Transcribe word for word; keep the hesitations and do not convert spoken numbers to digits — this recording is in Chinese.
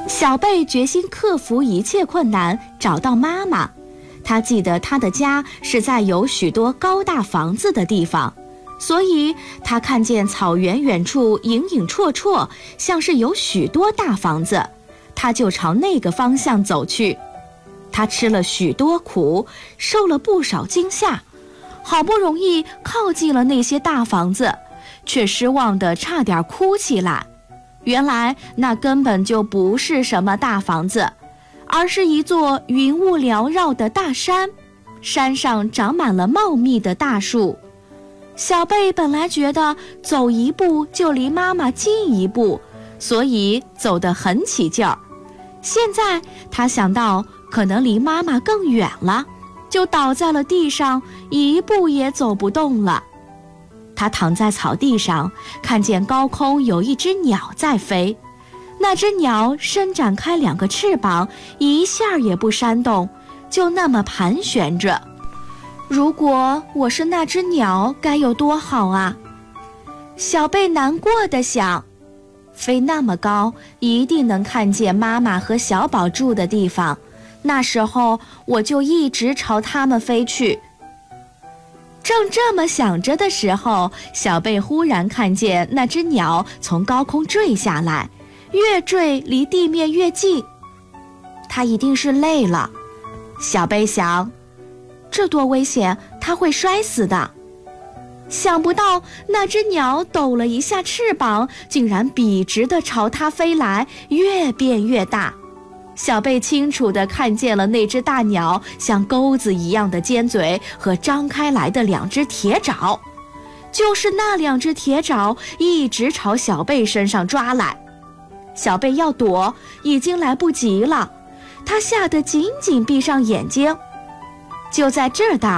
小贝决心克服一切困难，找到妈妈。他记得他的家是在有许多高大房子的地方，所以他看见草原远处影影绰绰，像是有许多大房子，他就朝那个方向走去。他吃了许多苦，受了不少惊吓，好不容易靠近了那些大房子，却失望得差点哭起来。原来那根本就不是什么大房子，而是一座云雾缭绕的大山，山上长满了茂密的大树。小贝本来觉得走一步就离妈妈近一步，所以走得很起劲儿。现在他想到可能离妈妈更远了，就倒在了地上，一步也走不动了。他躺在草地上，看见高空有一只鸟在飞，那只鸟伸展开两个翅膀，一下也不扇动，就那么盘旋着。如果我是那只鸟，该有多好啊！小贝难过地想，飞那么高，一定能看见妈妈和小宝住的地方，那时候我就一直朝他们飞去。正这么想着的时候，小贝忽然看见那只鸟从高空坠下来，越坠离地面越近。它一定是累了，小贝想，这多危险，它会摔死的。想不到那只鸟抖了一下翅膀，竟然笔直地朝它飞来，越变越大。小贝清楚地看见了那只大鸟像钩子一样的尖嘴和张开来的两只铁爪，就是那两只铁爪一直朝小贝身上抓来。小贝要躲，已经来不及了，他吓得紧紧闭上眼睛。就在这当